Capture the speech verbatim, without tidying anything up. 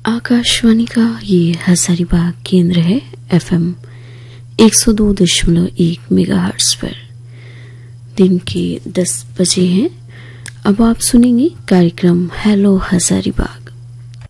आकाशवाणी का ये हजारीबाग केंद्र है। एफएम एक सौ दो दशमलव एक मेगाहर्ट्ज पर दिन के दस बजे हैं। अब आप सुनेंगे कार्यक्रम हेलो हजारीबाग।